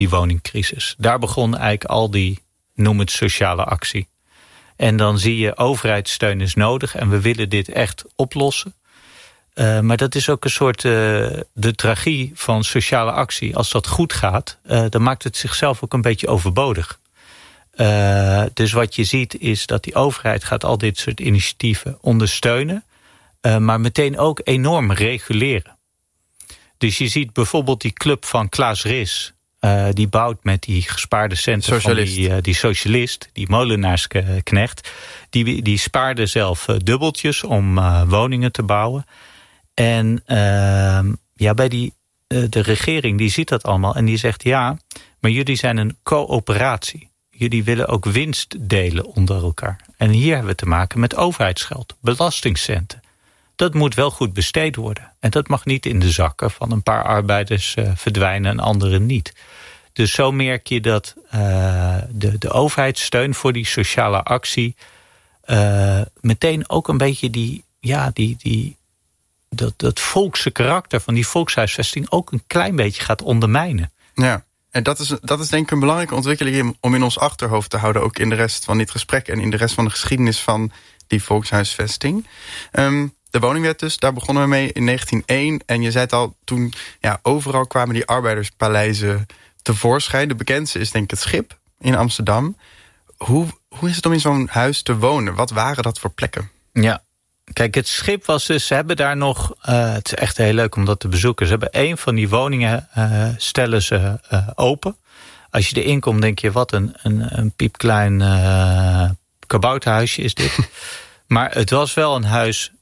die woningcrisis. Daar begon eigenlijk al die, noem het sociale actie. En dan zie je, overheidssteun is nodig en we willen dit echt oplossen. Maar dat is ook een soort de tragie van sociale actie. Als dat goed gaat, dan maakt het zichzelf ook een beetje overbodig. Dus wat je ziet is dat die overheid gaat al dit soort initiatieven ondersteunen. Maar meteen ook enorm reguleren. Dus je ziet bijvoorbeeld die club van Klaas Ris. Die bouwt met die gespaarde centen van die socialist, die molenaarsknecht. Die spaarde zelf dubbeltjes om woningen te bouwen. En bij de regering die ziet dat allemaal en die zegt ja, maar jullie zijn een coöperatie. Jullie willen ook winst delen onder elkaar. En hier hebben we te maken met overheidsgeld, belastingcenten. Dat moet wel goed besteed worden. En dat mag niet in de zakken van een paar arbeiders verdwijnen en anderen niet. Dus zo merk je dat de overheidssteun voor die sociale actie meteen ook een beetje dat volkse karakter van die volkshuisvesting ook een klein beetje gaat ondermijnen. Ja, en dat is denk ik een belangrijke ontwikkeling om in ons achterhoofd te houden, ook in de rest van dit gesprek en in de rest van de geschiedenis van die volkshuisvesting. De woningwet dus, daar begonnen we mee in 1901. En je zei het al, toen overal kwamen die arbeiderspaleizen tevoorschijn. De bekendste is denk ik het Schip in Amsterdam. Hoe is het om in zo'n huis te wonen? Wat waren dat voor plekken? Ja, kijk, het Schip was dus, ze hebben daar nog, het is echt heel leuk om dat te bezoeken. Ze hebben een van die woningen, stellen ze open. Als je erin komt, denk je, wat een piepklein kabouterhuisje is dit. Maar het was wel een huis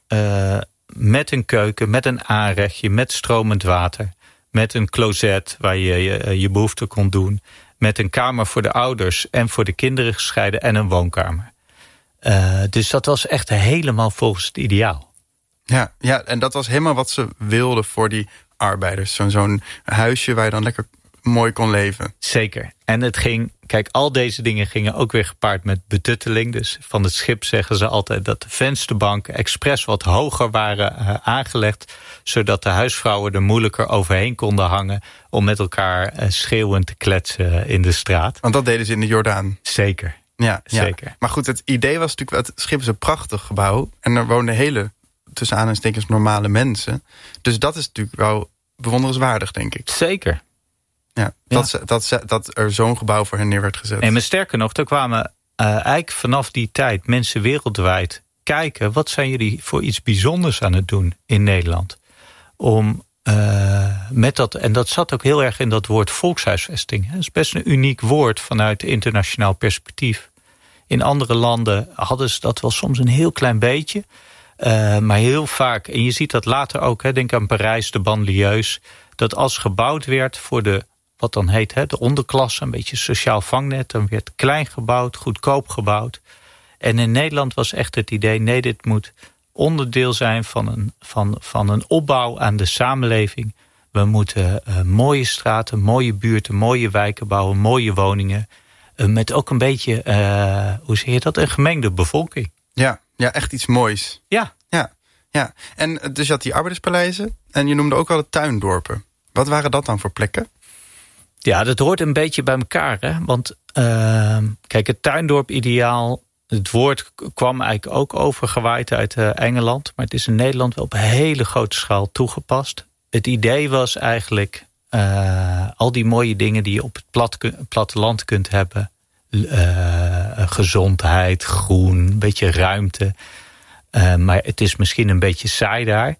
met een keuken, met een aanrechtje, met stromend water. Met een closet waar je behoefte kon doen. Met een kamer voor de ouders en voor de kinderen gescheiden en een woonkamer. Dus dat was echt helemaal volgens het ideaal. Ja, en dat was helemaal wat ze wilden voor die arbeiders. Zo'n huisje waar je dan lekker mooi kon leven. Zeker. En het ging, kijk, al deze dingen gingen ook weer gepaard met betutteling. Dus van het Schip zeggen ze altijd dat de vensterbanken expres wat hoger waren aangelegd, zodat de huisvrouwen er moeilijker overheen konden hangen om met elkaar schreeuwend te kletsen in de straat. Want dat deden ze in de Jordaan. Zeker. Ja, zeker. Maar goed, het idee was natuurlijk, het Schip is een prachtig gebouw en er woonden hele, tussen aanhalingstekens, normale mensen. Dus dat is natuurlijk wel bewonderenswaardig, denk ik. Zeker. Ja, dat er zo'n gebouw voor hen neer werd gezet. Nee, maar sterker nog, er kwamen eigenlijk vanaf die tijd mensen wereldwijd kijken, wat zijn jullie voor iets bijzonders aan het doen in Nederland? Om met dat, en dat zat ook heel erg in dat woord volkshuisvesting. Dat is best een uniek woord vanuit internationaal perspectief. In andere landen hadden ze dat wel soms een heel klein beetje. Maar heel vaak, en je ziet dat later ook, denk aan Parijs, de banlieues, dat als gebouwd werd voor de, wat dan heet, de onderklasse, een beetje sociaal vangnet, dan werd klein gebouwd, goedkoop gebouwd. En in Nederland was echt het idee, nee, dit moet onderdeel zijn van een opbouw aan de samenleving. We moeten mooie straten, mooie buurten, mooie wijken bouwen, mooie woningen. Met ook een beetje, hoe zeg je dat, een gemengde bevolking. Ja, echt iets moois. Ja. En dus je had die arbeiderspaleizen en je noemde ook wel de tuindorpen. Wat waren dat dan voor plekken? Ja, dat hoort een beetje bij elkaar. Hè? Want kijk, het tuindorp-ideaal, het woord kwam eigenlijk ook overgewaaid uit Engeland. Maar het is in Nederland wel op een hele grote schaal toegepast. Het idee was eigenlijk al die mooie dingen die je op het platteland kunt hebben. Gezondheid, groen, een beetje ruimte. Maar het is misschien een beetje saai daar.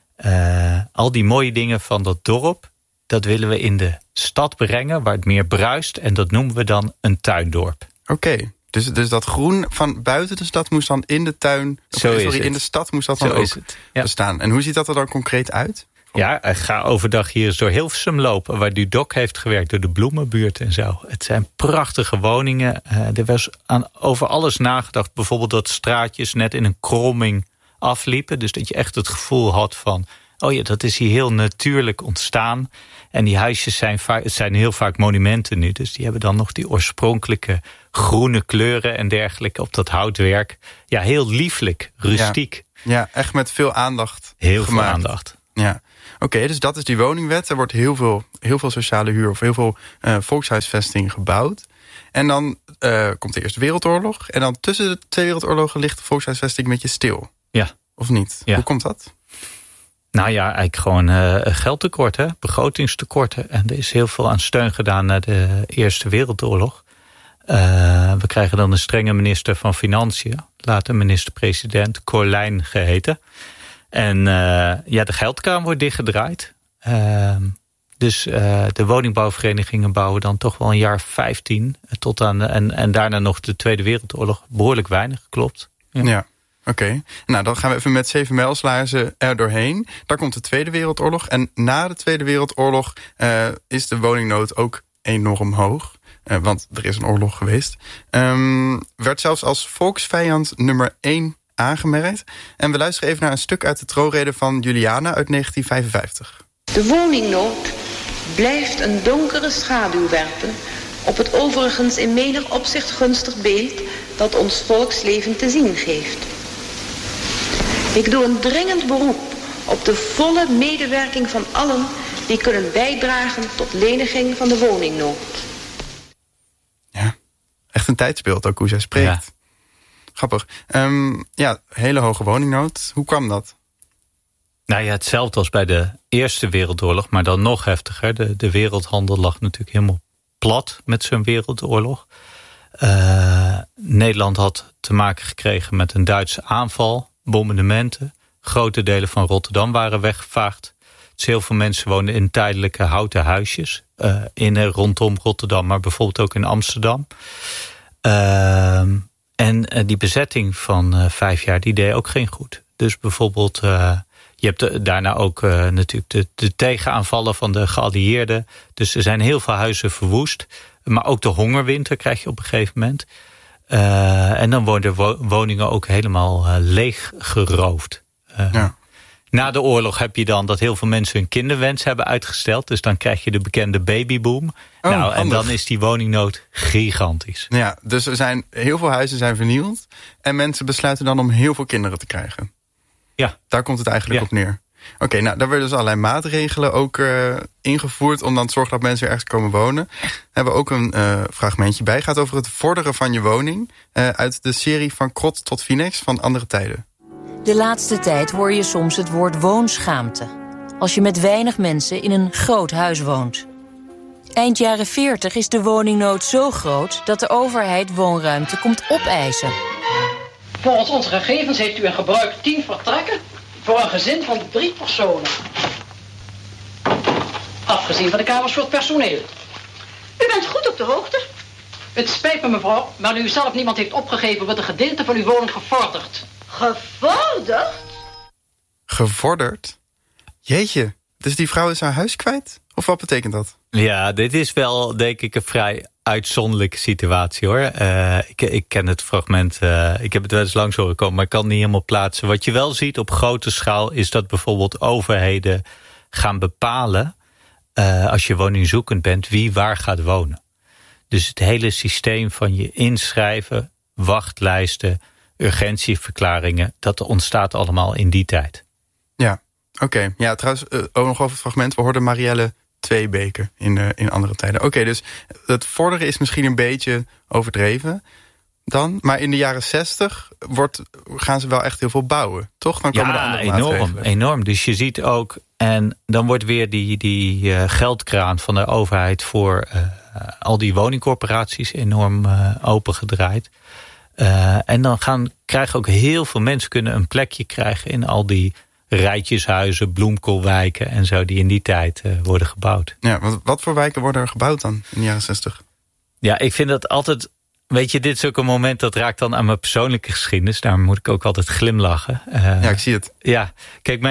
Al die mooie dingen van dat dorp, dat willen we in de stad brengen, waar het meer bruist. En dat noemen we dan een tuindorp. Oké. Dus dat groen van buiten de stad moest dan in de tuin, in de stad moest dat dan ook bestaan. En hoe ziet dat er dan concreet uit? Ja, ga overdag hier eens door Hilversum lopen, waar Dudok heeft gewerkt, door de Bloemenbuurt en zo. Het zijn prachtige woningen. Er was over alles nagedacht. Bijvoorbeeld dat straatjes net in een kromming afliepen. Dus dat je echt het gevoel had van, oh ja, dat is hier heel natuurlijk ontstaan. En die huisjes zijn heel vaak monumenten nu. Dus die hebben dan nog die oorspronkelijke groene kleuren en dergelijke op dat houtwerk. Ja, heel lieflijk, rustiek. Ja, echt met veel aandacht. Heel veel aandacht. Ja. Oké, dus dat is die woningwet. Er wordt heel veel sociale huur of heel veel volkshuisvesting gebouwd. En dan komt de Eerste Wereldoorlog. En dan tussen de twee wereldoorlogen ligt de volkshuisvesting een beetje stil. Ja. Of niet? Ja. Hoe komt dat? Nou ja, eigenlijk gewoon geldtekort, hè? Begrotingstekorten. En er is heel veel aan steun gedaan na de Eerste Wereldoorlog. We krijgen dan een strenge minister van Financiën. Later minister-president, Corlijn geheten. En de geldkraan wordt dichtgedraaid. Dus de woningbouwverenigingen bouwen dan toch wel een jaar 15. Tot aan, en daarna nog de Tweede Wereldoorlog. Behoorlijk weinig, klopt. Ja. Oké. Nou, dan gaan we even met 7 mijlslaarzen er doorheen. Daar komt de Tweede Wereldoorlog. En na de Tweede Wereldoorlog is de woningnood ook enorm hoog. Want er is een oorlog geweest. Werd zelfs als volksvijand nummer 1 aangemerkt. En we luisteren even naar een stuk uit de troonrede van Juliana uit 1955. De woningnood blijft een donkere schaduw werpen op het overigens in menig opzicht gunstig beeld dat ons volksleven te zien geeft. Ik doe een dringend beroep op de volle medewerking van allen die kunnen bijdragen tot leniging van de woningnood. Ja, echt een tijdsbeeld ook hoe zij spreekt. Ja. Grappig. Hele hoge woningnood. Hoe kwam dat? Nou ja, hetzelfde als bij de Eerste Wereldoorlog, maar dan nog heftiger. De wereldhandel lag natuurlijk helemaal plat met zo'n wereldoorlog. Nederland had te maken gekregen met een Duitse aanval, bombardementen. Grote delen van Rotterdam waren weggevaagd. Dus heel veel mensen woonden in tijdelijke houten huisjes. In en rondom Rotterdam, maar bijvoorbeeld ook in Amsterdam. En die bezetting van 5 jaar, die deed ook geen goed. Dus bijvoorbeeld, je hebt daarna ook natuurlijk de tegenaanvallen van de geallieerden. Dus er zijn heel veel huizen verwoest. Maar ook de hongerwinter krijg je op een gegeven moment. En dan worden woningen ook helemaal leeg geroofd. Na de oorlog heb je dan dat heel veel mensen hun kinderwens hebben uitgesteld. Dus dan krijg je de bekende babyboom. En dan is die woningnood gigantisch. Ja, dus heel veel huizen zijn vernield. En mensen besluiten dan om heel veel kinderen te krijgen. Ja. Daar komt het eigenlijk op neer. Oké, nou, daar werden dus allerlei maatregelen ook ingevoerd om dan te zorgen dat mensen ergens komen wonen. Daar hebben we ook een fragmentje bij. Het gaat over het vorderen van je woning. Uit de serie Van Krot tot Finex van Andere Tijden. De laatste tijd hoor je soms het woord woonschaamte. Als je met weinig mensen in een groot huis woont. Eind jaren 40 is de woningnood zo groot dat de overheid woonruimte komt opeisen. Volgens onze gegevens heeft u in gebruik 10 vertrekken voor een gezin van 3 personen. Afgezien van de kamers voor het personeel. U bent goed op de hoogte. Het spijt me, mevrouw, maar nu zelf niemand heeft opgegeven, wordt een gedeelte van uw woning gevorderd. Gevorderd? Gevorderd? Jeetje, dus die vrouw is haar huis kwijt? Of wat betekent dat? Ja, dit is wel, denk ik, een vrij uitzonderlijke situatie, hoor. Ik ken het fragment, ik heb het wel eens langs horen komen, maar ik kan het niet helemaal plaatsen. Wat je wel ziet op grote schaal is dat bijvoorbeeld overheden gaan bepalen, als je woningzoekend bent, wie waar gaat wonen. Dus het hele systeem van je inschrijven, wachtlijsten, urgentieverklaringen, dat ontstaat allemaal in die tijd. Ja, oké. Ja, trouwens, ook nog over het fragment. We hoorden Marielle Tweebeke in Andere Tijden. Oké, dus het vorderen is misschien een beetje overdreven dan. Maar in de jaren 60 gaan ze wel echt heel veel bouwen, toch? Dan komen de andere maatregelen. Enorm. Dus je ziet ook, en dan wordt weer die geldkraan van de overheid voor al die woningcorporaties enorm opengedraaid. En dan krijgen ook heel veel mensen kunnen een plekje krijgen in al die rijtjeshuizen, bloemkoolwijken en zo die in die tijd worden gebouwd. Ja, wat voor wijken worden er gebouwd dan in de jaren 60? Ja, ik vind dat altijd, weet je, dit is ook een moment dat raakt dan aan mijn persoonlijke geschiedenis. Daar moet ik ook altijd glimlachen. Ja, ik zie het. Ja, kijk,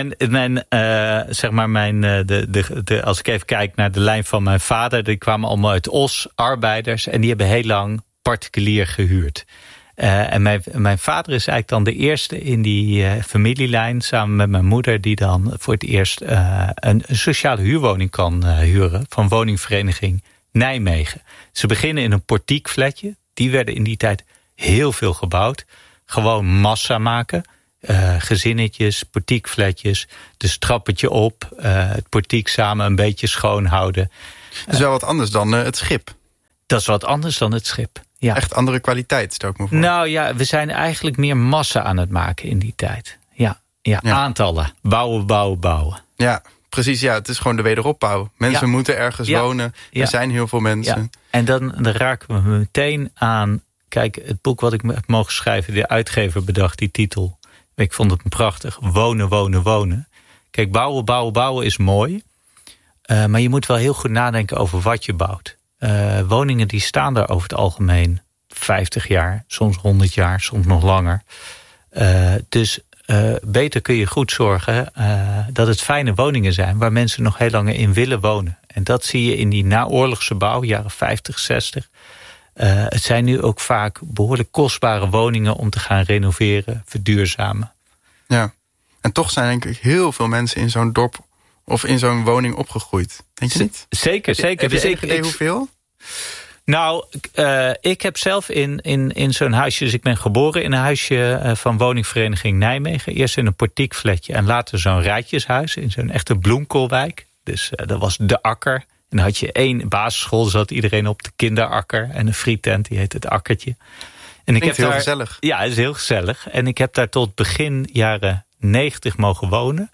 als ik even kijk naar de lijn van mijn vader, die kwamen allemaal uit Os, arbeiders, en die hebben heel lang particulier gehuurd. En mijn vader is eigenlijk dan de eerste in die familielijn, samen met mijn moeder, die dan voor het eerst een sociale huurwoning kan huren van woningvereniging Nijmegen. Ze beginnen in een portiekflatje. Die werden in die tijd heel veel gebouwd. Gewoon massa maken. Gezinnetjes, portiekflatjes. Dus trappetje op, het portiek samen een beetje schoonhouden. Dat is wel wat anders dan het schip. Dat is wat anders dan het schip. Ja. Echt andere kwaliteit, stel ik me voor. Nou ja, we zijn eigenlijk meer massa aan het maken in die tijd. Ja. Aantallen. Bouwen. Ja, precies. Ja, het is gewoon de wederopbouw. Mensen moeten ergens wonen. Er zijn heel veel mensen. Ja. En dan raken we meteen aan... Kijk, het boek wat ik heb mogen schrijven... de uitgever bedacht die titel. Ik vond het prachtig. Wonen. Kijk, bouwen is mooi. Maar je moet wel heel goed nadenken over wat je bouwt. Woningen die staan daar over het algemeen 50 jaar. Soms 100 jaar, soms nog langer. Dus beter kun je goed zorgen dat het fijne woningen zijn... waar mensen nog heel lang in willen wonen. En dat zie je in die naoorlogse bouw, jaren 50, 60... het zijn nu ook vaak behoorlijk kostbare woningen... om te gaan renoveren, verduurzamen. Ja, en toch zijn denk ik heel veel mensen in zo'n dorp... of in zo'n woning opgegroeid. Denk je niet? Zeker. Heb je enig idee hoeveel? Nou, ik heb zelf in zo'n huisje... dus ik ben geboren in een huisje van woningvereniging Nijmegen. Eerst in een portiekflatje en later zo'n rijtjeshuis... in zo'n echte bloemkoolwijk. Dus dat was de Akker... En dan had je 1 basisschool, zat iedereen op de kinderakker... en een frietent, die heet het Akkertje. En ik heb heel gezellig. Ja, het is heel gezellig. En ik heb daar tot begin jaren 90 mogen wonen.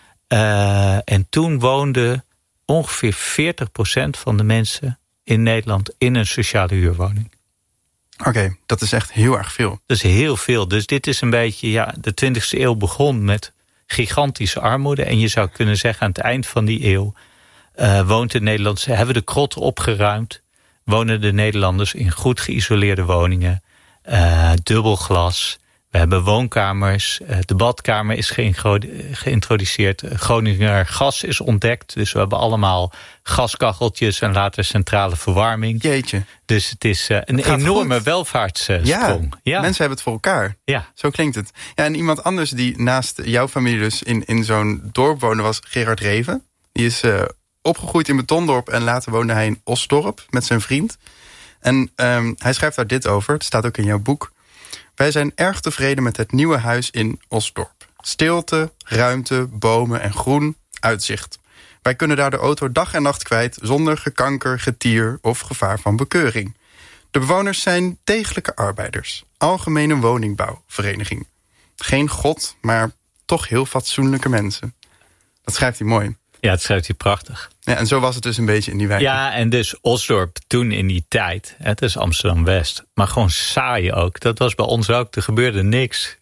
En toen woonde ongeveer 40% van de mensen in Nederland... in een sociale huurwoning. Oké, dat is echt heel erg veel. Dat is heel veel. Dus dit is een beetje... de 20e eeuw begon met gigantische armoede. En je zou kunnen zeggen aan het eind van die eeuw... woont de Nederlandse, hebben de krot opgeruimd. Wonen de Nederlanders in goed geïsoleerde woningen. Dubbel glas. We hebben woonkamers. De badkamer is geïntroduceerd. Groninger gas is ontdekt. Dus we hebben allemaal gaskacheltjes en later centrale verwarming. Jeetje. Dus het is een enorme welvaartssprong. Ja, mensen hebben het voor elkaar. Ja. Zo klinkt het. Ja, en iemand anders die naast jouw familie dus in zo'n dorp woonde was Gerard Reven. Die is... opgegroeid in Betondorp en later woonde hij in Osdorp met zijn vriend. En hij schrijft daar dit over, het staat ook in jouw boek. Wij zijn erg tevreden met het nieuwe huis in Osdorp. Stilte, ruimte, bomen en groen, uitzicht. Wij kunnen daar de auto dag en nacht kwijt... zonder gekanker, getier of gevaar van bekeuring. De bewoners zijn degelijke arbeiders. Algemene woningbouwvereniging. Geen god, maar toch heel fatsoenlijke mensen. Dat schrijft hij mooi. Ja, dat schrijft hij prachtig. Ja, en zo was het dus een beetje in die wijk. Ja, en dus Osdorp toen in die tijd. Het is Amsterdam-West. Maar gewoon saai ook. Dat was bij ons ook. Er gebeurde niks.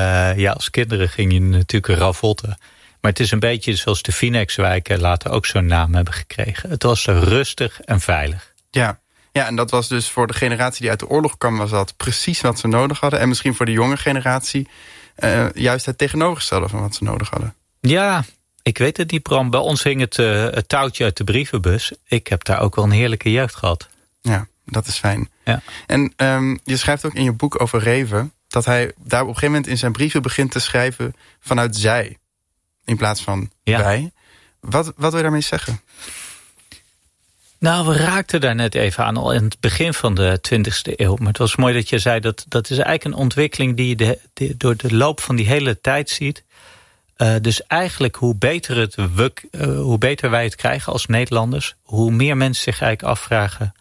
Als kinderen ging je natuurlijk ravotten. Maar het is een beetje zoals de Phoenixwijken later ook zo'n naam hebben gekregen. Het was rustig en veilig. Ja, en dat was dus voor de generatie die uit de oorlog kwam... was dat precies wat ze nodig hadden. En misschien voor de jonge generatie... juist het tegenovergestelde van wat ze nodig hadden. Ja, ik weet het niet, Bram. Bij ons hing het touwtje uit de brievenbus. Ik heb daar ook wel een heerlijke jeugd gehad. Ja, dat is fijn. Ja. En je schrijft ook in je boek over Reven... dat hij daar op een gegeven moment in zijn brieven begint te schrijven... vanuit zij, in plaats van wij. Wat wil je daarmee zeggen? Nou, we raakten daar net even aan, al in het begin van de 20e eeuw. Maar het was mooi dat je zei, dat is eigenlijk een ontwikkeling... die je door de loop van die hele tijd ziet... Dus eigenlijk hoe beter wij het krijgen als Nederlanders... hoe meer mensen zich eigenlijk afvragen...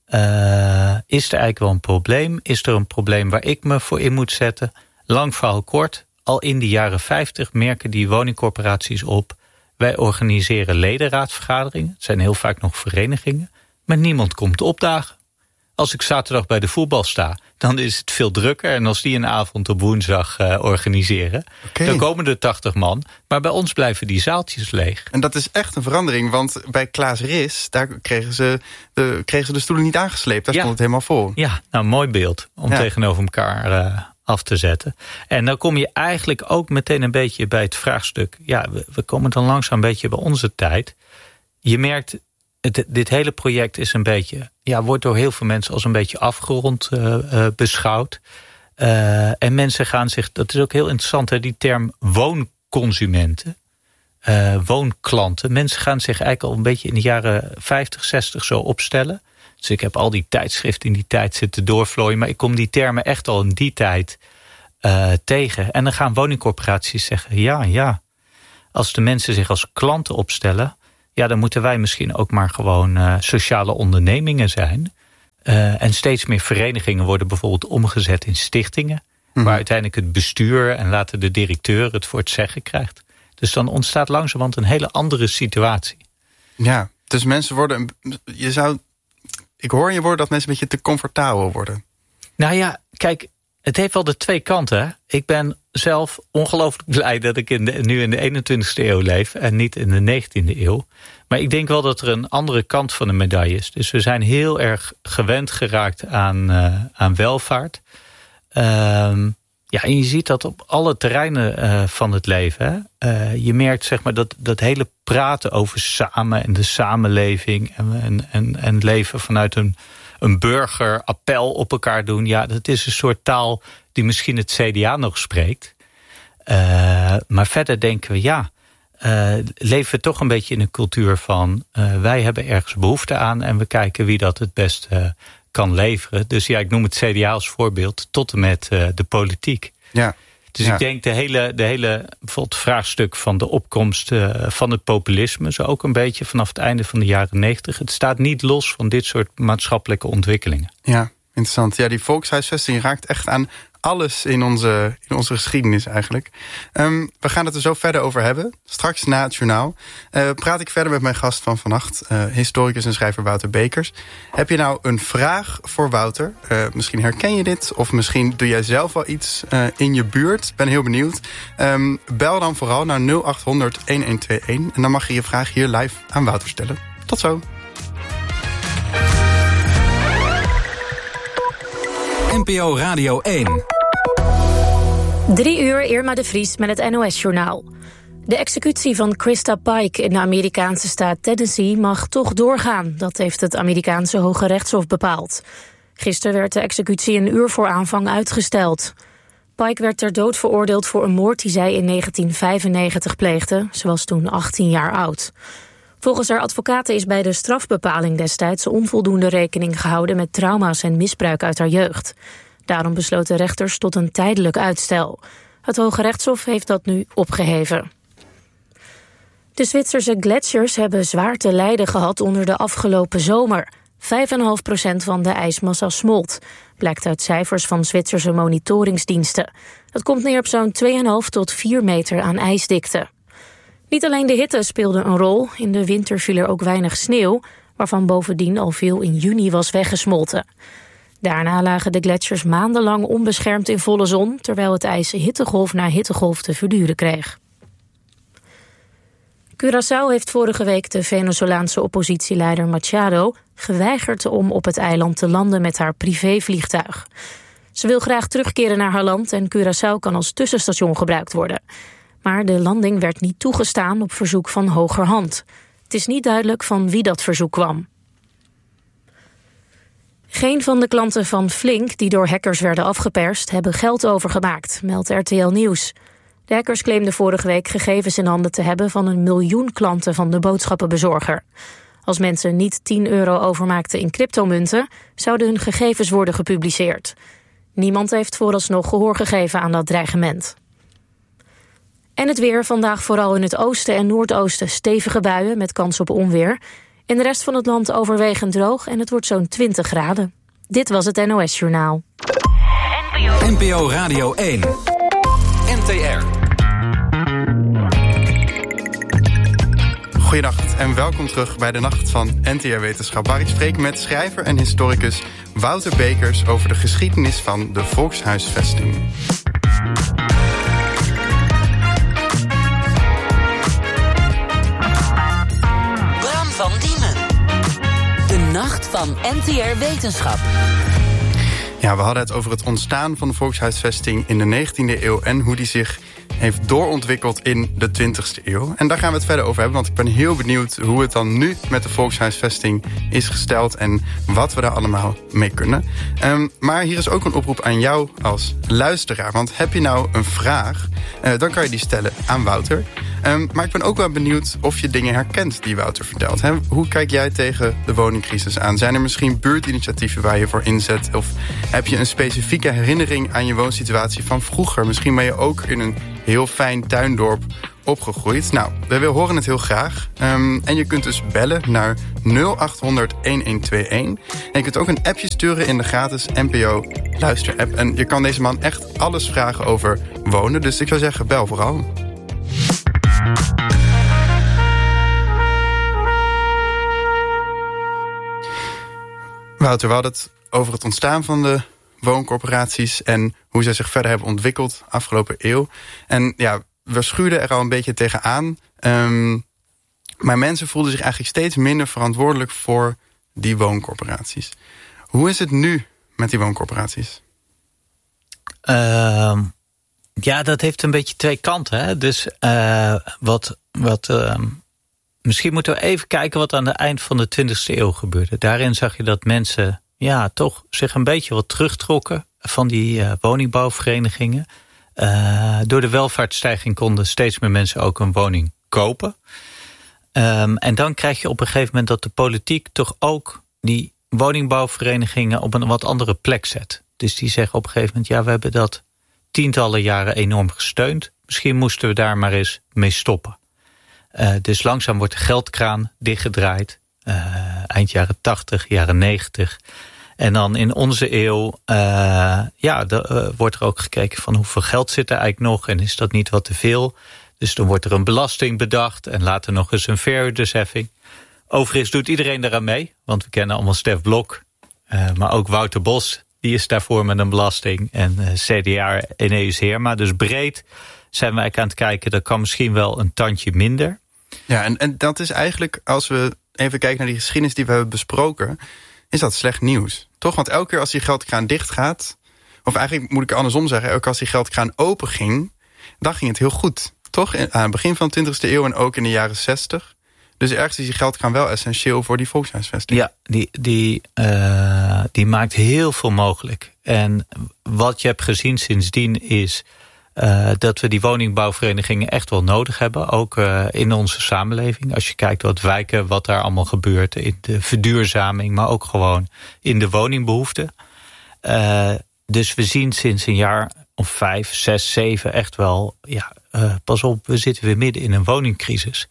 is er eigenlijk wel een probleem? Is er een probleem waar ik me voor in moet zetten? Lang verhaal kort, al in de jaren 50 merken die woningcorporaties op... wij organiseren ledenraadvergaderingen. Het zijn heel vaak nog verenigingen. Maar niemand komt opdagen. Als ik zaterdag bij de voetbal sta, dan is het veel drukker. En als die een avond op woensdag organiseren, dan komen er 80 man. Maar bij ons blijven die zaaltjes leeg. En dat is echt een verandering, want bij Klaas Ris, daar kregen ze de stoelen niet aangesleept. Daar stond het helemaal vol. Ja, nou, mooi beeld om tegenover elkaar af te zetten. En dan kom je eigenlijk ook meteen een beetje bij het vraagstuk. Ja, we komen dan langzaam een beetje bij onze tijd. Je merkt, dit hele project is een beetje, wordt door heel veel mensen als een beetje afgerond beschouwd. En mensen gaan zich, dat is ook heel interessant, hè, die term woonconsumenten, woonklanten. Mensen gaan zich eigenlijk al een beetje in de jaren 50, 60 zo opstellen. Dus ik heb al die tijdschriften in die tijd zitten doorvlooien, maar ik kom die termen echt al in die tijd tegen. En dan gaan woningcorporaties zeggen, ja, als de mensen zich als klanten opstellen, ja, dan moeten wij misschien ook maar gewoon sociale ondernemingen zijn. En steeds meer verenigingen worden bijvoorbeeld omgezet in stichtingen, waar uiteindelijk het bestuur en later de directeur het voor het zeggen krijgt. Dus dan ontstaat langzamerhand een hele andere situatie. Ja, dus mensen worden, ik hoor in je woorden dat mensen een beetje te comfortabel worden. Nou ja, kijk, het heeft wel de twee kanten. Hè? Ik ben zelf ongelooflijk blij dat ik nu in de 21ste eeuw leef en niet in de 19e eeuw. Maar ik denk wel dat er een andere kant van de medaille is. Dus we zijn heel erg gewend geraakt aan welvaart. Ja, en je ziet dat op alle terreinen van het leven. Hè? Je merkt zeg maar dat hele praten over samen en de samenleving en leven vanuit een burgerappel op elkaar doen. Ja, dat is een soort taal die misschien het CDA nog spreekt. Maar verder denken we, leven we toch een beetje in een cultuur van wij hebben ergens behoefte aan en we kijken wie dat het best kan leveren. Dus ja, ik noem het CDA als voorbeeld tot en met de politiek. Ja. Dus ik denk de hele bijvoorbeeld vraagstuk van de opkomst van het populisme, zo ook een beetje vanaf het einde van de jaren 90. Het staat niet los van dit soort maatschappelijke ontwikkelingen. Ja, interessant. Ja, die volkshuisvesting raakt echt aan alles in onze geschiedenis eigenlijk. We gaan het er zo verder over hebben. Straks na het journaal praat ik verder met mijn gast van vannacht, historicus en schrijver Wouter Bekers. Heb je nou een vraag voor Wouter? Misschien herken je dit, of misschien doe jij zelf wel iets in je buurt. Ben heel benieuwd. Bel dan vooral naar 0800 1121 en dan mag je je vraag hier live aan Wouter stellen. Tot zo. NPO Radio 1. 3 uur, Irma de Vries met het NOS-journaal. De executie van Krista Pike in de Amerikaanse staat Tennessee mag toch doorgaan. Dat heeft het Amerikaanse Hoge Rechtshof bepaald. Gisteren werd de executie een uur voor aanvang uitgesteld. Pike werd ter dood veroordeeld voor een moord die zij in 1995 pleegde. Ze was toen 18 jaar oud. Volgens haar advocaten is bij de strafbepaling destijds onvoldoende rekening gehouden met trauma's en misbruik uit haar jeugd. Daarom besloten rechters tot een tijdelijk uitstel. Het Hoge Rechtshof heeft dat nu opgeheven. De Zwitserse gletsjers hebben zwaar te lijden gehad onder de afgelopen zomer. 5,5% van de ijsmassa smolt, blijkt uit cijfers van Zwitserse monitoringsdiensten. Dat komt neer op zo'n 2,5 tot 4 meter aan ijsdikte. Niet alleen de hitte speelde een rol, in de winter viel er ook weinig sneeuw, waarvan bovendien al veel in juni was weggesmolten. Daarna lagen de gletsjers maandenlang onbeschermd in volle zon, terwijl het ijs hittegolf na hittegolf te verduren kreeg. Curaçao heeft vorige week de Venezolaanse oppositieleider Machado geweigerd om op het eiland te landen met haar privévliegtuig. Ze wil graag terugkeren naar haar land en Curaçao kan als tussenstation gebruikt worden. Maar de landing werd niet toegestaan op verzoek van hogerhand. Het is niet duidelijk van wie dat verzoek kwam. Geen van de klanten van Flink, die door hackers werden afgeperst, hebben geld overgemaakt, meldt RTL Nieuws. De hackers claimden vorige week gegevens in handen te hebben van 1 miljoen klanten van de boodschappenbezorger. Als mensen niet €10 overmaakten in cryptomunten, zouden hun gegevens worden gepubliceerd. Niemand heeft vooralsnog gehoor gegeven aan dat dreigement. En het weer, vandaag vooral in het oosten en noordoosten stevige buien met kans op onweer. In de rest van het land overwegend droog en het wordt zo'n 20 graden. Dit was het NOS Journaal. NPO Radio 1. NTR. Goedenacht en welkom terug bij de Nacht van NTR Wetenschap, waar ik spreek met schrijver en historicus Wouter Bekers over de geschiedenis van de volkshuisvesting. Van Diemen. De Nacht van NTR Wetenschap. Ja, we hadden het over het ontstaan van de volkshuisvesting in de 19e eeuw en hoe die zich heeft doorontwikkeld in de 20e eeuw. En daar gaan we het verder over hebben, want ik ben heel benieuwd hoe het dan nu met de volkshuisvesting is gesteld en wat we daar allemaal mee kunnen. Maar hier is ook een oproep aan jou als luisteraar, want heb je nou een vraag, dan kan je die stellen aan Wouter. Maar ik ben ook wel benieuwd of je dingen herkent die Wouter vertelt. Hè? Hoe kijk jij tegen de woningcrisis aan? Zijn er misschien buurtinitiatieven waar je voor inzet? Of heb je een specifieke herinnering aan je woonsituatie van vroeger? Misschien ben je ook in een heel fijn tuindorp opgegroeid. Nou, we horen het heel graag. En je kunt dus bellen naar 0800 1121. En je kunt ook een appje sturen in de gratis NPO Luister-app. En je kan deze man echt alles vragen over wonen. Dus ik zou zeggen, bel vooral. Wouter, we hadden het over het ontstaan van de wooncorporaties en hoe zij zich verder hebben ontwikkeld afgelopen eeuw. En ja, we schuurden er al een beetje tegenaan. Maar mensen voelden zich eigenlijk steeds minder verantwoordelijk voor die wooncorporaties. Hoe is het nu met die wooncorporaties? Ja, dat heeft een beetje twee kanten. Hè? Dus misschien moeten we even kijken wat aan het eind van de 20e eeuw gebeurde. Daarin zag je dat mensen toch zich een beetje wat terugtrokken van die woningbouwverenigingen. Door de welvaartsstijging konden steeds meer mensen ook een woning kopen. En dan krijg je op een gegeven moment dat de politiek toch ook die woningbouwverenigingen op een wat andere plek zet. Dus die zeggen op een gegeven moment, we hebben dat tientallen jaren enorm gesteund. Misschien moesten we daar maar eens mee stoppen. Dus langzaam wordt de geldkraan dichtgedraaid. Eind jaren 80, jaren 90. En dan in onze eeuw wordt er ook gekeken van hoeveel geld zit er eigenlijk nog en is dat niet wat te veel. Dus dan wordt er een belasting bedacht en later nog eens een verhuurdersheffing. Overigens doet iedereen daaraan mee, want we kennen allemaal Stef Blok. Maar ook Wouter Bos, die is daarvoor met een belasting. En CDA Eneus Heerma. Dus breed zijn we eigenlijk aan het kijken, dat kan misschien wel een tandje minder. Ja, en dat is eigenlijk, als we even kijken naar die geschiedenis die we hebben besproken, is dat slecht nieuws. Toch? Want elke keer als die geldkraan dicht gaat, of eigenlijk moet ik andersom zeggen, elke keer als die geldkraan open ging, dan ging het heel goed. Toch? Aan het begin van de 20e eeuw en ook in de jaren 60. Dus ergens is die geldkraan wel essentieel voor die volkshuisvesting. Ja, die maakt heel veel mogelijk. En wat je hebt gezien sindsdien is dat we die woningbouwverenigingen echt wel nodig hebben. Ook in onze samenleving. Als je kijkt wat wijken, wat daar allemaal gebeurt. In de verduurzaming, maar ook gewoon in de woningbehoefte. Dus we zien sinds een jaar of 5, 6, 7 echt wel, pas op, we zitten weer midden in een woningcrisis.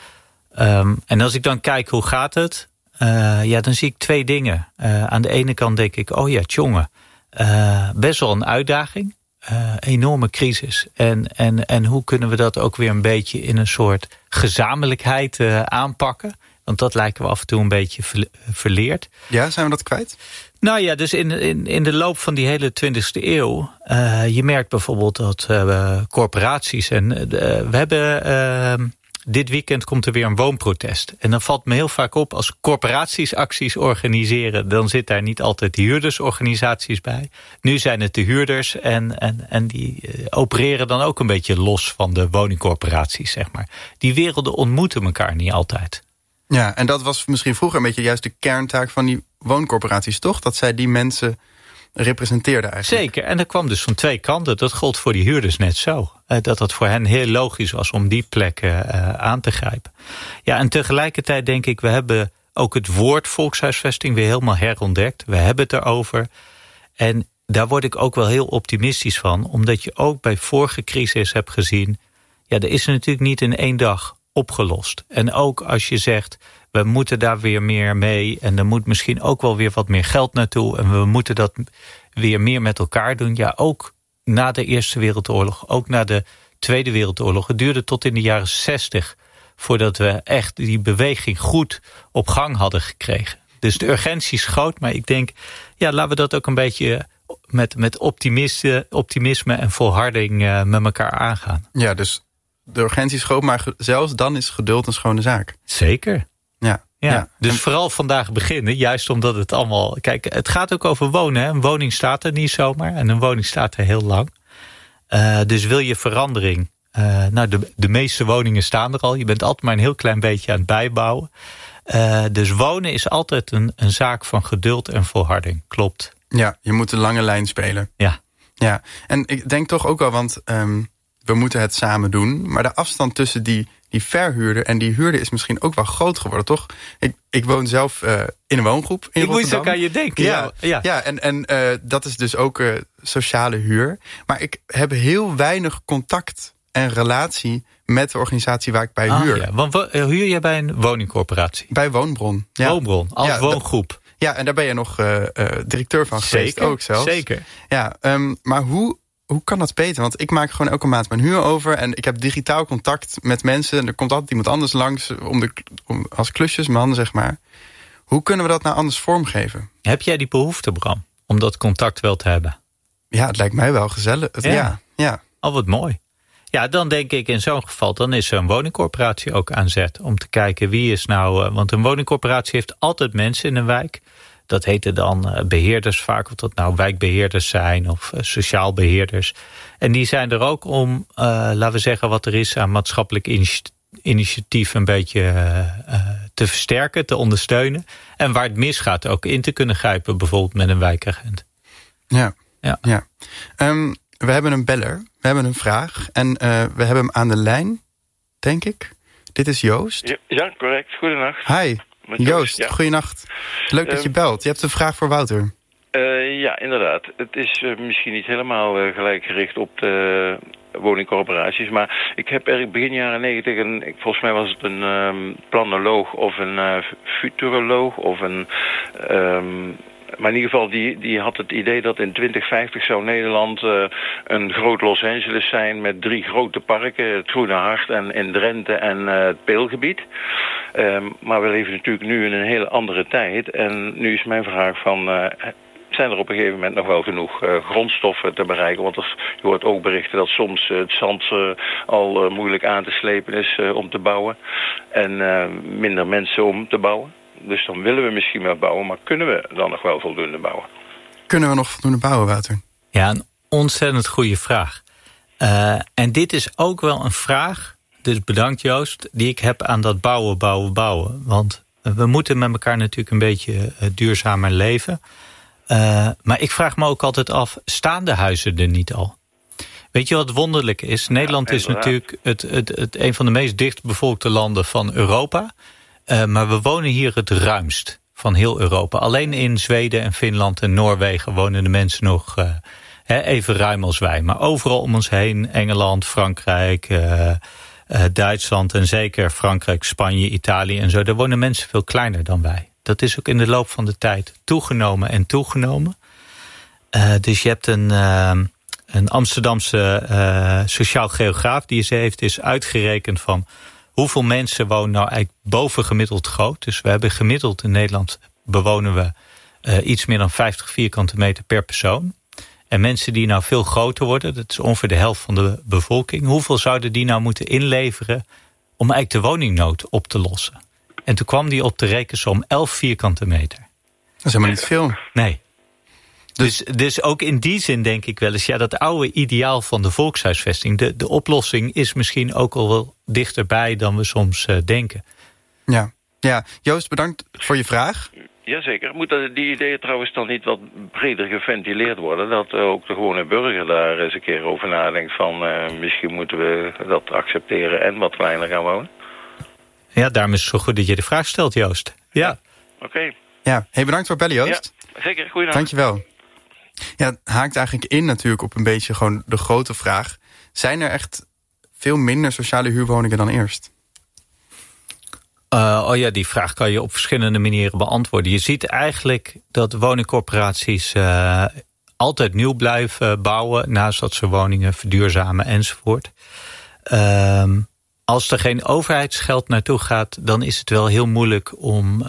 En als ik dan kijk hoe gaat het, dan zie ik twee dingen. Aan de ene kant denk ik, best wel een uitdaging. Enorme crisis. En hoe kunnen we dat ook weer een beetje in een soort gezamenlijkheid aanpakken? Want dat lijken we af en toe een beetje verleerd. Ja, zijn we dat kwijt? Nou ja, dus in de loop van die hele 20e eeuw, je merkt bijvoorbeeld dat corporaties en we hebben dit weekend komt er weer een woonprotest. En dan valt me heel vaak op, als corporaties acties organiseren, dan zit daar niet altijd de huurdersorganisaties bij. Nu zijn het de huurders en die opereren dan ook een beetje los van de woningcorporaties, zeg maar. Die werelden ontmoeten elkaar niet altijd. Ja, en dat was misschien vroeger een beetje juist de kerntaak van die wooncorporaties, toch? Dat zij die mensen representeerden eigenlijk. Zeker, en dat kwam dus van twee kanten. Dat gold voor die huurders net zo. Dat het voor hen heel logisch was om die plekken aan te grijpen. Ja, en tegelijkertijd denk ik, we hebben ook het woord volkshuisvesting weer helemaal herontdekt. We hebben het erover. En daar word ik ook wel heel optimistisch van. Omdat je ook bij vorige crisis hebt gezien, er is natuurlijk niet in 1 dag opgelost. En ook als je zegt, we moeten daar weer meer mee en er moet misschien ook wel weer wat meer geld naartoe en we moeten dat weer meer met elkaar doen. Ja, ook na de Eerste Wereldoorlog, ook na de Tweede Wereldoorlog. Het duurde tot in de jaren 60 voordat we echt die beweging goed op gang hadden gekregen. Dus de urgentie is groot, maar ik denk, laten we dat ook een beetje met optimisme en volharding met elkaar aangaan. Ja, dus de urgentie is groot, maar zelfs dan is geduld een schone zaak. Zeker. Ja. Dus vooral vandaag beginnen, juist omdat het allemaal... Kijk, het gaat ook over wonen. Hè? Een woning staat er niet zomaar en een woning staat er heel lang. Dus wil je verandering... de meeste woningen staan er al. Je bent altijd maar een heel klein beetje aan het bijbouwen. Dus wonen is altijd een zaak van geduld en volharding. Klopt. Ja, je moet de lange lijn spelen. Ja. En ik denk toch ook wel, want we moeten het samen doen. Maar de afstand tussen die verhuurder en die huurder is misschien ook wel groot geworden, toch? Ik woon zelf in een woongroep in Rotterdam. Ik moest ook aan je denken. Ja, en dat is dus ook sociale huur. Maar ik heb heel weinig contact en relatie met de organisatie waar ik bij huur. Ja. Want huur jij bij een woningcorporatie? Bij Woonbron. Ja. Woonbron, als woongroep. Ja, en daar ben je nog directeur van geweest ook zelfs. Zeker. Ja, maar hoe kan dat beter? Want ik maak gewoon elke maand mijn huur over en ik heb digitaal contact met mensen. En er komt altijd iemand anders langs als klusjes, man, zeg maar. Hoe kunnen we dat nou anders vormgeven? Heb jij die behoefte, Bram, om dat contact wel te hebben? Ja, het lijkt mij wel gezellig. Ja. Oh, wat mooi. Ja, dan denk ik in zo'n geval, dan is zo'n woningcorporatie ook aan zet. Om te kijken wie is nou... want een woningcorporatie heeft altijd mensen in een wijk. Dat heten dan beheerders vaak, of dat nou wijkbeheerders zijn of sociaal beheerders. En die zijn er ook om, laten we zeggen, wat er is aan maatschappelijk initiatief een beetje te versterken, te ondersteunen. En waar het misgaat ook in te kunnen grijpen, bijvoorbeeld met een wijkagent. Ja. We hebben een beller, we hebben een vraag en we hebben hem aan de lijn, denk ik. Dit is Joost. Ja, correct. Goedenacht. Hi. Joost, goeienacht. Leuk dat je belt. Je hebt een vraag voor Wouter. Ja, inderdaad. Het is misschien niet helemaal gelijk gericht op de woningcorporaties. Maar ik heb begin jaren 90, volgens mij was het een planoloog of een futuroloog of een... maar in ieder geval, die had het idee dat in 2050 zou Nederland een groot Los Angeles zijn met 3 grote parken. Het Groene Hart en in Drenthe en het Peelgebied. Maar we leven natuurlijk nu in een hele andere tijd. En nu is mijn vraag van... zijn er op een gegeven moment nog wel genoeg grondstoffen te bereiken? Want je hoort ook berichten dat soms het zand al moeilijk aan te slepen is om te bouwen. En minder mensen om te bouwen. Dus dan willen we misschien wel bouwen, maar kunnen we dan nog wel voldoende bouwen? Kunnen we nog voldoende bouwen, Wouter? Ja, een ontzettend goede vraag. En dit is ook wel een vraag, dus bedankt Joost, die ik heb aan dat bouwen. Want we moeten met elkaar natuurlijk een beetje duurzamer leven. Maar ik vraag me ook altijd af, staan de huizen er niet al? Weet je wat wonderlijk is? Nederland is natuurlijk een van de meest dichtbevolkte landen van Europa. Maar we wonen hier het ruimst van heel Europa. Alleen in Zweden en Finland en Noorwegen wonen de mensen nog even ruim als wij. Maar overal om ons heen, Engeland, Frankrijk, Duitsland en zeker Frankrijk, Spanje, Italië en zo. Daar wonen mensen veel kleiner dan wij. Dat is ook in de loop van de tijd toegenomen. Dus je hebt een Amsterdamse sociaal geograaf die is uitgerekend van hoeveel mensen wonen nou eigenlijk bovengemiddeld groot. Dus we hebben gemiddeld in Nederland bewonen we iets meer dan 50 vierkante meter per persoon. En mensen die nou veel groter worden, dat is ongeveer de helft van de bevolking. Hoeveel zouden die nou moeten inleveren om eigenlijk de woningnood op te lossen? En toen kwam die op de rekensom 11 vierkante meter. Dat is helemaal niet veel. Nee. Dus ook in die zin denk ik wel eens, ja, dat oude ideaal van de volkshuisvesting, de oplossing is misschien ook al wel dichterbij dan we soms denken. Ja, Joost, bedankt voor je vraag. Jazeker. Moet die ideeën trouwens dan niet wat breder geventileerd worden? Dat ook de gewone burger daar eens een keer over nadenkt van misschien moeten we dat accepteren en wat kleiner gaan wonen? Ja, daarom is het zo goed dat je de vraag stelt, Joost. Ja. Oké. Ja, bedankt voor het bellen, Joost. Ja, zeker. Goeiedag. Dankjewel. Ja, het haakt eigenlijk in natuurlijk op een beetje gewoon de grote vraag. Zijn er echt veel minder sociale huurwoningen dan eerst? Die vraag kan je op verschillende manieren beantwoorden. Je ziet eigenlijk dat woningcorporaties altijd nieuw blijven bouwen, naast dat ze woningen verduurzamen enzovoort. Als er geen overheidsgeld naartoe gaat, dan is het wel heel moeilijk om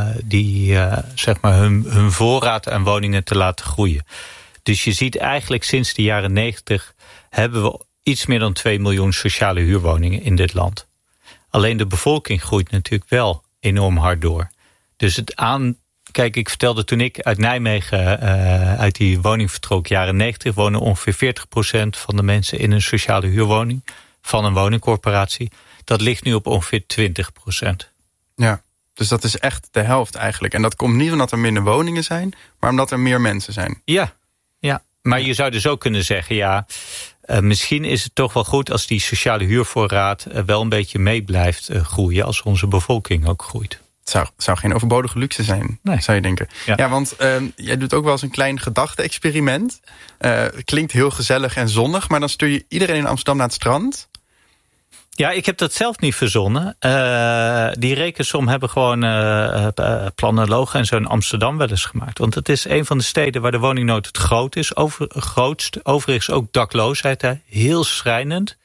hun voorraad aan woningen te laten groeien. Dus je ziet eigenlijk sinds de jaren 90 hebben we iets meer dan 2 miljoen sociale huurwoningen in dit land. Alleen de bevolking groeit natuurlijk wel enorm hard door. Dus kijk, ik vertelde toen ik uit Nijmegen uit die woning vertrok, jaren 90, wonen ongeveer 40% van de mensen in een sociale huurwoning van een woningcorporatie. Dat ligt nu op ongeveer 20%. Ja, dus dat is echt de helft eigenlijk. En dat komt niet omdat er minder woningen zijn, maar omdat er meer mensen zijn. Ja. Maar je zou dus ook kunnen zeggen, misschien is het toch wel goed als die sociale huurvoorraad wel een beetje mee blijft groeien als onze bevolking ook groeit. Het zou geen overbodige luxe zijn, zou je denken. Ja, want jij doet ook wel eens een klein gedachte-experiment. Klinkt heel gezellig en zonnig, maar dan stuur je iedereen in Amsterdam naar het strand. Ja, ik heb dat zelf niet verzonnen. Die rekensom hebben gewoon planologen en zo in Amsterdam wel eens gemaakt. Want het is een van de steden waar de woningnood het grootst. Overigens ook dakloosheid, heel schrijnend.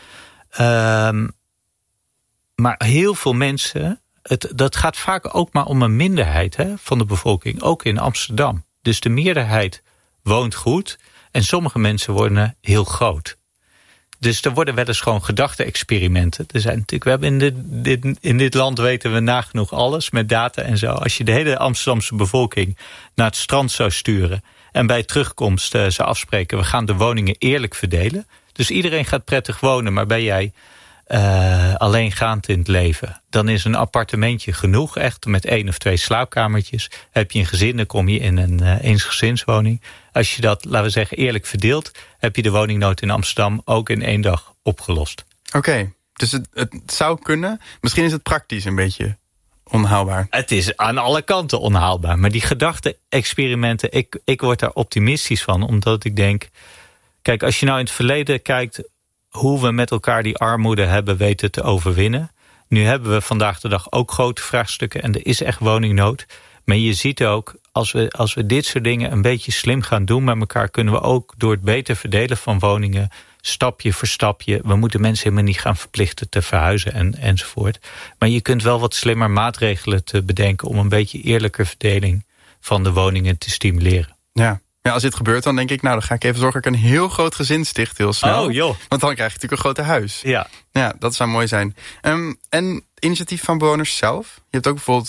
Maar heel veel mensen, dat gaat vaak ook maar om een minderheid van de bevolking. Ook in Amsterdam. Dus de meerderheid woont goed en sommige mensen worden heel groot. Dus er worden wel eens gewoon gedachte-experimenten. Er zijn natuurlijk, we hebben in dit land weten we nagenoeg alles met data en zo. Als je de hele Amsterdamse bevolking naar het strand zou sturen en bij terugkomst zou afspreken, we gaan de woningen eerlijk verdelen. Dus iedereen gaat prettig wonen, maar ben jij alleengaand in het leven, dan is een appartementje genoeg, echt met 1 of 2 slaapkamertjes. Heb je een gezin, dan kom je in een eensgezinswoning. Als je dat, laten we zeggen, eerlijk verdeelt, heb je de woningnood in Amsterdam ook in 1 dag opgelost. Oké, dus het zou kunnen. Misschien is het praktisch een beetje onhaalbaar. Het is aan alle kanten onhaalbaar. Maar die gedachte-experimenten, ik word daar optimistisch van, omdat ik denk, kijk, als je nou in het verleden kijkt hoe we met elkaar die armoede hebben weten te overwinnen. Nu hebben we vandaag de dag ook grote vraagstukken en er is echt woningnood. Maar je ziet ook, als we dit soort dingen een beetje slim gaan doen met elkaar, kunnen we ook door het beter verdelen van woningen, stapje voor stapje. We moeten mensen helemaal niet gaan verplichten te verhuizen enzovoort. Maar je kunt wel wat slimmer maatregelen te bedenken om een beetje eerlijke verdeling van de woningen te stimuleren. Ja. Ja, als dit gebeurt, dan denk ik, dan ga ik even zorgen dat ik een heel groot gezin sticht heel snel. Oh, joh. Want dan krijg je natuurlijk een grote huis. Ja, dat zou mooi zijn. En initiatief van bewoners zelf. Je hebt ook bijvoorbeeld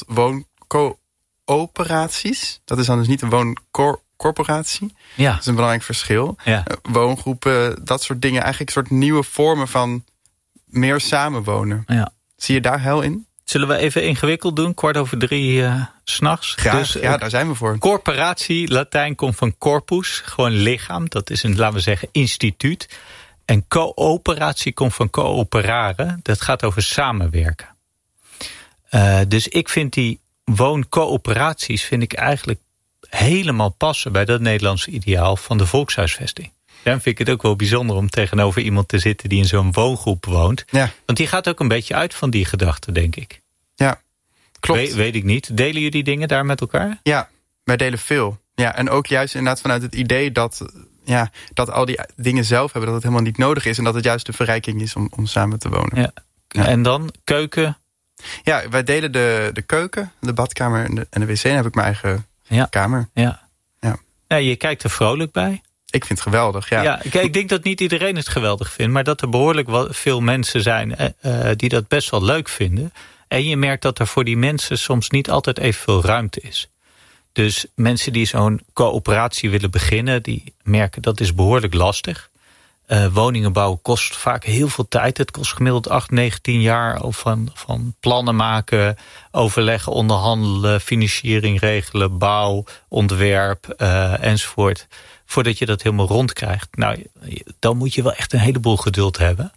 wooncoöperaties. Dat is dan dus niet een wooncorporatie. Ja. Dat is een belangrijk verschil. Ja. Woongroepen, dat soort dingen. Eigenlijk een soort nieuwe vormen van meer samenwonen. Ja. Zie je daar heil in? Zullen we even ingewikkeld doen? 2:45 s'nachts. Graag, dus, daar zijn we voor. Corporatie, Latijn komt van corpus, gewoon lichaam. Dat is een, laten we zeggen, instituut. En coöperatie komt van cooperaren. Dat gaat over samenwerken. Dus ik vind die wooncoöperaties eigenlijk helemaal passen bij dat Nederlandse ideaal van de volkshuisvesting. Dan vind ik het ook wel bijzonder om tegenover iemand te zitten die in zo'n woongroep woont. Ja. Want die gaat ook een beetje uit van die gedachte, denk ik. Ja, klopt. Weet ik niet. Delen jullie dingen daar met elkaar? Ja, wij delen veel. Ja, en ook juist inderdaad vanuit het idee dat al die dingen zelf hebben, dat het helemaal niet nodig is. En dat het juist de verrijking is om samen te wonen. Ja. Ja. En dan keuken? Ja, wij delen de keuken, de badkamer en de wc. Dan heb ik mijn eigen kamer. Ja. Je kijkt er vrolijk bij. Ik vind het geweldig, ja. Kijk, ik denk dat niet iedereen het geweldig vindt, maar dat er behoorlijk veel mensen zijn die dat best wel leuk vinden. En je merkt dat er voor die mensen soms niet altijd evenveel ruimte is. Dus mensen die zo'n coöperatie willen beginnen, die merken dat is behoorlijk lastig. Woningen bouwen kost vaak heel veel tijd. Het kost gemiddeld 8, 9, 10 jaar van plannen maken, overleggen, onderhandelen, financiering regelen, bouw, ontwerp enzovoort. Voordat je dat helemaal rond krijgt. Nou, dan moet je wel echt een heleboel geduld hebben.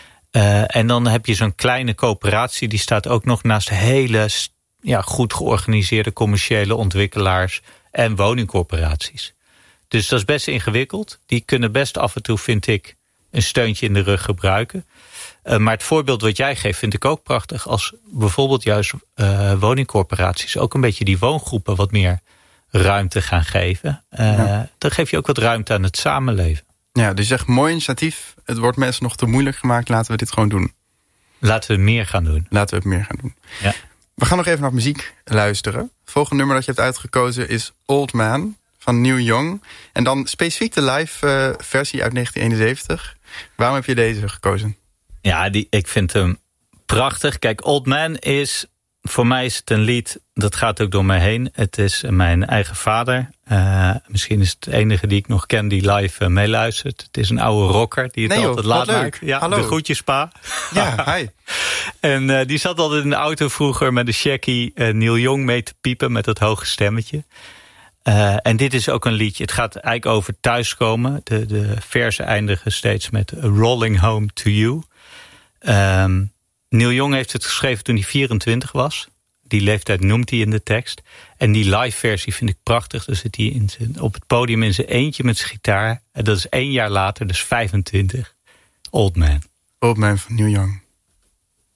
En dan heb je zo'n kleine coöperatie, die staat ook nog naast hele goed georganiseerde commerciële ontwikkelaars en woningcorporaties. Dus dat is best ingewikkeld. Die kunnen best af en toe, vind ik, een steuntje in de rug gebruiken. Maar het voorbeeld wat jij geeft vind ik ook prachtig. Als bijvoorbeeld juist woningcorporaties ook een beetje die woongroepen wat meer ruimte gaan geven. Dan geef je ook wat ruimte aan het samenleven. Ja, dus echt mooi initiatief. Het wordt mensen nog te moeilijk gemaakt. Laten we dit gewoon doen. Laten we het meer gaan doen. Ja. We gaan nog even naar muziek luisteren. Het volgende nummer dat je hebt uitgekozen is Old Man van Neil Young. En dan specifiek de live versie uit 1971. Waarom heb je deze gekozen? Ja, ik vind hem prachtig. Kijk, Old Man is, voor mij is het een lied, dat gaat ook door mij heen. Het is mijn eigen vader. Misschien is het de enige die ik nog ken die live meeluistert. Het is een oude rocker die het altijd laat maakt. Ja, hallo. De groetjes, pa. Ja, hi. En die zat altijd in de auto vroeger met de Shaggy Neil Young mee te piepen met dat hoge stemmetje. En dit is ook een liedje. Het gaat eigenlijk over thuiskomen. De verzen eindigen steeds met Rolling Home to You. Neil Young heeft het geschreven toen hij 24 was. Die leeftijd noemt hij in de tekst. En die live versie vind ik prachtig. Dan zit hij op het podium in zijn eentje met zijn gitaar. En dat is 1 jaar later, dus 25. Old Man. Old Man van Neil Young.